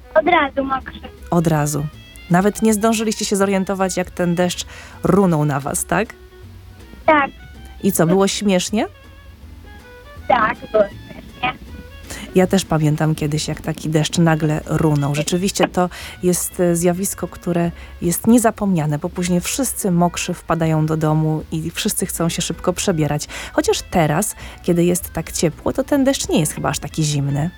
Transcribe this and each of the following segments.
Od razu mokrzy. Od razu. Nawet nie zdążyliście się zorientować, jak ten deszcz runął na was, tak? Tak, I co, było śmiesznie? tak, było śmiesznie. Ja też pamiętam kiedyś, jak taki deszcz nagle runął. Rzeczywiście to jest zjawisko, które jest niezapomniane, bo później wszyscy mokrzy wpadają do domu i wszyscy chcą się szybko przebierać. Chociaż teraz, kiedy jest tak ciepło, to ten deszcz nie jest chyba aż taki zimny.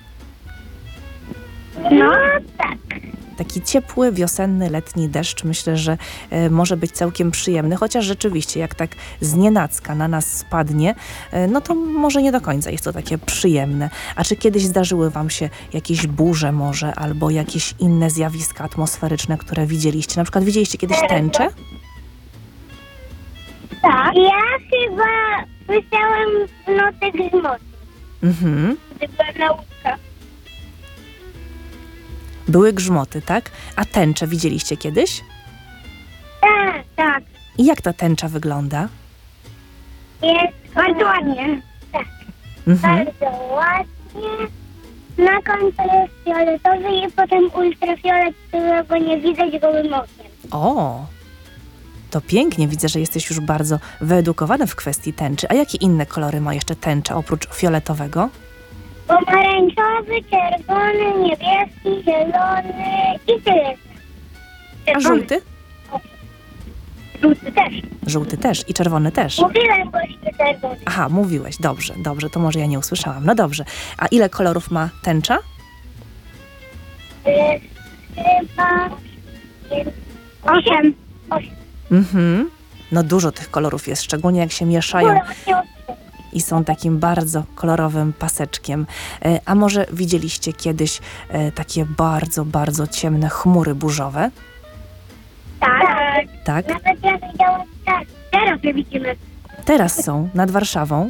No, tak. Taki ciepły, wiosenny, letni deszcz myślę, że może być całkiem przyjemny, chociaż rzeczywiście jak tak znienacka na nas spadnie, no to może nie do końca jest to takie przyjemne. A czy kiedyś zdarzyły wam się jakieś burze może albo jakieś inne zjawiska atmosferyczne, które widzieliście? Na przykład widzieliście kiedyś tęczę? Tak. Ja chyba słyszałem w nocy grzmoty, Mhm. gdy była nauka. Były grzmoty, tak? A tęczę widzieliście kiedyś? Tak, tak. I jak ta tęcza wygląda? Jest bardzo ładnie. Tak, Mhm. bardzo ładnie. Na końcu jest fioletowy i potem ultrafiolet, którego nie widać gołym okiem. O, to pięknie. Widzę, że jesteś już bardzo wyedukowany w kwestii tęczy. A jakie inne kolory ma jeszcze tęcza oprócz fioletowego? Pomarańczowy, czerwony, niebieski, zielony i tyle. A żółty? Żółty też. Żółty też i czerwony też. Mówiłem właśnie czerwony. Aha, mówiłeś. Dobrze, to może ja nie usłyszałam. No dobrze. A ile kolorów ma tęcza? Chyba 8. Mhm. No dużo tych kolorów jest, szczególnie jak się mieszają i są takim bardzo kolorowym paseczkiem. A może widzieliście kiedyś takie bardzo, bardzo ciemne chmury burzowe? Tak. Tak? Nawet ja widziałam tak. Teraz je widzimy. Teraz są nad Warszawą.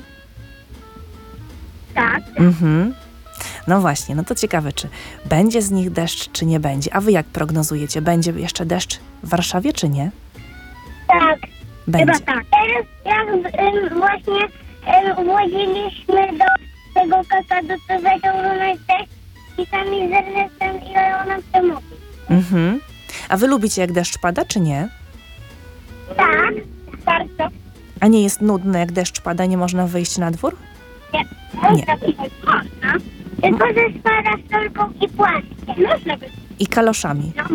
Tak. Mhm. No właśnie, no to ciekawe, czy będzie z nich deszcz, czy nie będzie. A wy jak prognozujecie? Będzie jeszcze deszcz w Warszawie, czy nie? Tak. Będzie. Chyba tak. Teraz jak właśnie włożyliśmy do tego kakadu, to zaczął runąć deszcz i sami z Ernestem i Leonem przemówić. Mhm. A wy lubicie, jak deszcz pada, czy nie? Tak. Bardzo. A nie jest nudne, jak deszcz pada, nie można wyjść na dwór? Nie. Nie. Można. Tylko, że spada solką i płaszkiem. Można by. I kaloszami. No.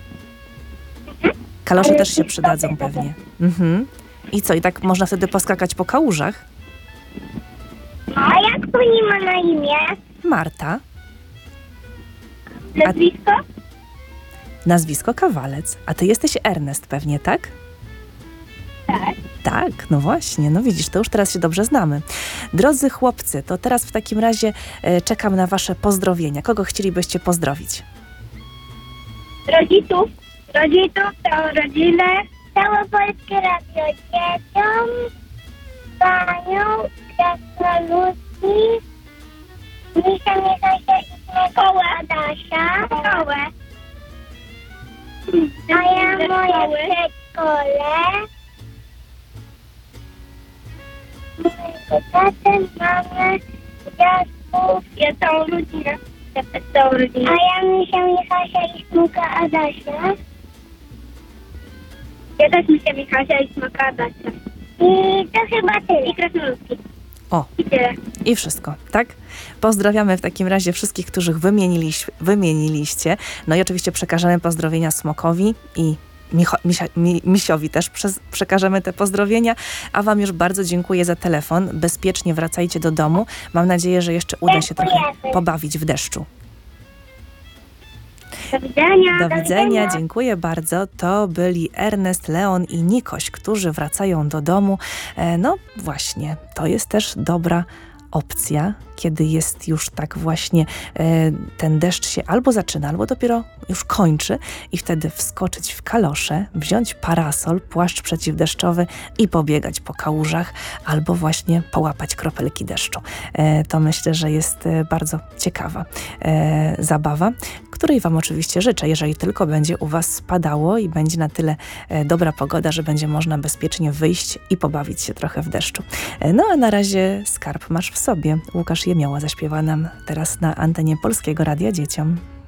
Kalosze Ale też się to przydadzą jest pewnie. Mhm. I co, i tak można wtedy poskakać po kałużach? A jak pani ma na imię? Marta, Nazwisko? nazwisko Kawalec. A ty jesteś Ernest pewnie, tak? Tak. Tak, no właśnie, no widzisz, to już teraz się dobrze znamy. Drodzy chłopcy, to teraz w takim razie czekam na wasze pozdrowienia. Kogo chcielibyście pozdrowić? Rodziców, całą rodzinę, całe Polskie Radio dzieciom, panią, krasnoludki, misia Michasia i szkołę Adasia, szkołę. A ja moje przedszkole, mojego tatę, mamę, dziadków, ja całą rodzinę. A ja misia Michasia i smuka Adasia. Ja też misia Michasia i smuka Adasia. I to chyba tyle. I krasnoludki. O, I tyle. i wszystko, tak? Pozdrawiamy w takim razie wszystkich, których wymieniliście. No i oczywiście przekażemy pozdrowienia Smokowi i Misiowi też przekażemy te pozdrowienia, a wam już bardzo dziękuję za telefon. Bezpiecznie wracajcie do domu. Mam nadzieję, że jeszcze uda się trochę pobawić w deszczu. Do widzenia. Do widzenia, dziękuję bardzo. To byli Ernest, Leon i Nikoś, którzy wracają do domu. No właśnie, to jest też dobra opcja, kiedy jest już tak właśnie ten deszcz się albo zaczyna, albo dopiero już kończy i wtedy wskoczyć w kalosze, wziąć parasol, płaszcz przeciwdeszczowy i pobiegać po kałużach, albo właśnie połapać kropelki deszczu. To myślę, że jest bardzo ciekawa zabawa, której wam oczywiście życzę, jeżeli tylko będzie u was spadało i będzie na tyle dobra pogoda, że będzie można bezpiecznie wyjść i pobawić się trochę w deszczu. No a na razie Skarb masz w sobie. Łukasz Jemioła zaśpiewa nam teraz na antenie Polskiego Radia Dzieciom.